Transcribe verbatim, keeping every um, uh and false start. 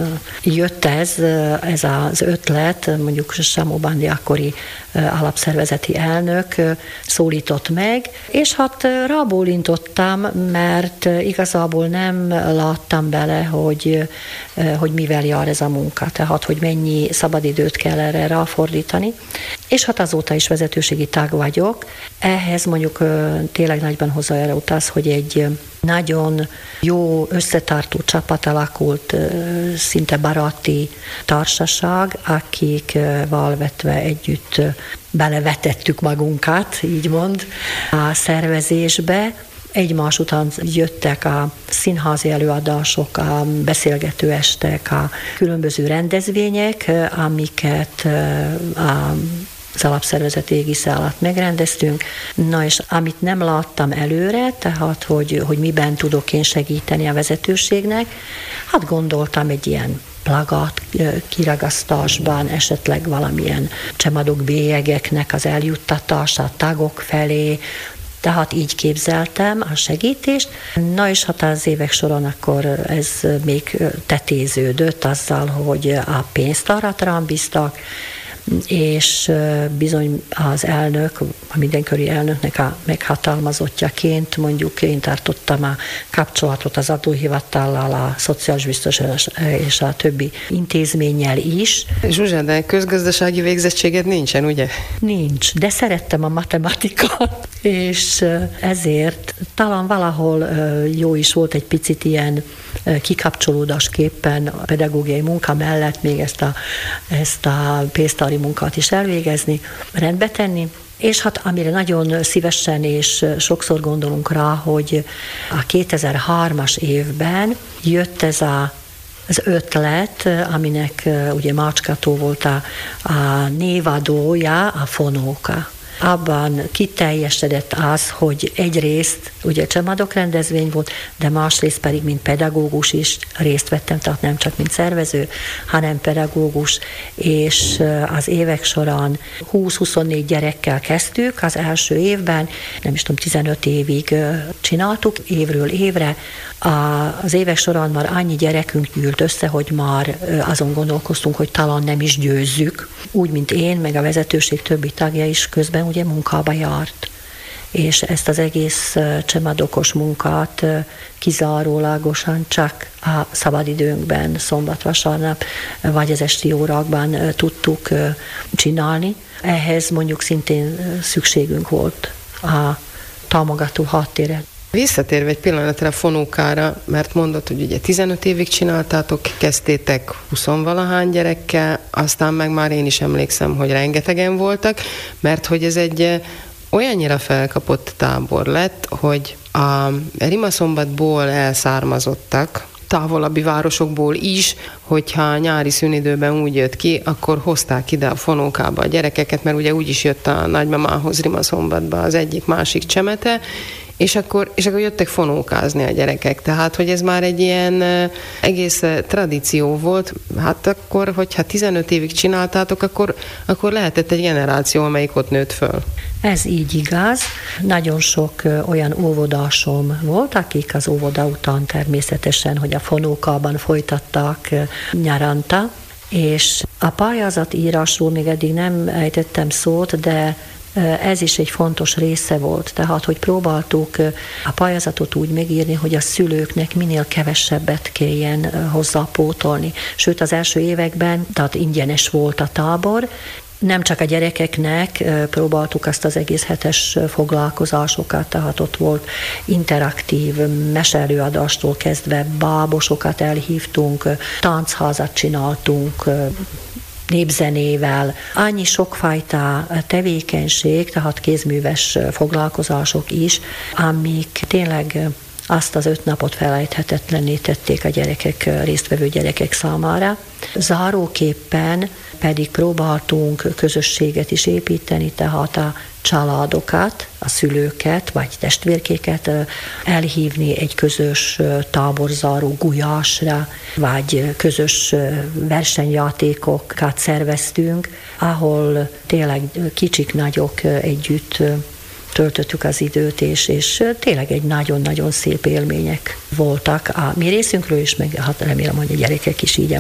jött ez, ez az ötlet, mondjuk Samó Bandi akkori alapszervezeti elnök szólított meg, és hát rábólintottam, mert igazából nem láttam bele, hogy, hogy mivel jár ez a munka, tehát hogy mennyi szabadidőt kell erre ráfordítani, és hát azóta is vezetőségi tag vagyok. Ehhez mondjuk tényleg nagyban hozzájárult az, hogy egy nagyon jó összetartó csapat alakult, szinte baráti társaság, akik valvetve együtt belevetettük magunkat, így mond, a szervezésbe. Egymás után jöttek a színházi előadások, a beszélgető estek, a különböző rendezvények, amiket a az alapszervezet égisze alatt megrendeztünk. Na és amit nem láttam előre, tehát hogy, hogy miben tudok én segíteni a vezetőségnek, hát gondoltam egy ilyen plagát kiragasztásban, esetleg valamilyen csemadok bélyegeknek az eljuttatása a tagok felé, tehát így képzeltem a segítést. Na és hát az évek során akkor ez még tetéződött azzal, hogy a pénzt arra rambiztak, és bizony az elnök, a mindenkori elnöknek a meghatalmazottjaként mondjuk én tartottam a kapcsolatot az adóhivatallal, a szociális biztosítás és a többi intézménnyel is. Zsuzsa, de közgazdasági végzettséged nincsen, ugye? Nincs, de szerettem a matematikát, és ezért talán valahol jó is volt egy picit ilyen kikapcsolódásképpen a pedagógiai munka mellett még ezt a, ezt a pénztári munkát is elvégezni, rendbe tenni. És hát amire nagyon szívesen és sokszor gondolunk rá, hogy a kétezer-hármas évben jött ez a az ötlet, aminek ugye Mácskató volt a, a névadója, a Fonóka. Abban kiteljesedett az, hogy egyrészt ugye csemadok rendezvény volt, de másrészt pedig, mint pedagógus is részt vettem, tehát nem csak mint szervező, hanem pedagógus, és az évek során húsz-huszonnégy gyerekkel kezdtük az első évben, nem is tudom, tizenöt évig csináltuk, évről évre. Az évek során már annyi gyerekünk gyűlt össze, hogy már azon gondolkoztunk, hogy talán nem is győzzük. Úgy, mint én, meg a vezetőség többi tagja is közben ugye munkába járt. És ezt az egész csemadokos munkát kizárólagosan csak a szabadidőnkben, szombat-vasárnap, vagy az esti órákban tudtuk csinálni. Ehhez mondjuk szintén szükségünk volt a támogató háttérre. Visszatérve egy pillanatra a Fonókára, mert mondod, hogy ugye tizenöt évig csináltátok, kezdtétek huszonvalahány gyerekkel, aztán meg már én is emlékszem, hogy rengetegen voltak, mert hogy ez egy olyannyira felkapott tábor lett, hogy a Rimaszombatból elszármazottak, távolabbi városokból is, hogyha nyári szünidőben úgy jött ki, akkor hozták ide a Fonókába a gyerekeket, mert ugye úgy is jött a nagymamához Rimaszombatba az egyik másik csemete, És akkor, és akkor jöttek fonókázni a gyerekek. Tehát, hogy ez már egy ilyen egész tradíció volt. Hát akkor, hogyha tizenöt évig csináltátok, akkor, akkor lehetett egy generáció, amelyik ott nőtt föl. Ez így igaz. Nagyon sok olyan óvodásom volt, akik az óvoda után természetesen, hogy a fonókában folytattak nyaranta, és a pályázatírásról még eddig nem ejtettem szót, de ez is egy fontos része volt, tehát, hogy próbáltuk a pályázatot úgy megírni, hogy a szülőknek minél kevesebbet kelljen hozzápótolni. Sőt, az első években, tehát ingyenes volt a tábor, nem csak a gyerekeknek próbáltuk azt az egész hetes foglalkozásokat, tehát ott volt interaktív meseelőadástól kezdve bábosokat elhívtunk, táncházat csináltunk, népzenével, annyi sokfajta tevékenység, tehát kézműves foglalkozások is, amik tényleg azt az öt napot felejthetetlenné tették a gyerekek, résztvevő gyerekek számára. Záróképpen pedig próbáltunk közösséget is építeni, tehát a családokat, a szülőket vagy testvérkéket elhívni egy közös táborzáró gulyásra, vagy közös versenyjátékokat szerveztünk, ahol tényleg kicsik, nagyok együtt töltöttük az időt, és, és tényleg egy nagyon-nagyon szép élmények voltak a mi részünkről is, meg hát remélem, hogy a gyerekek is így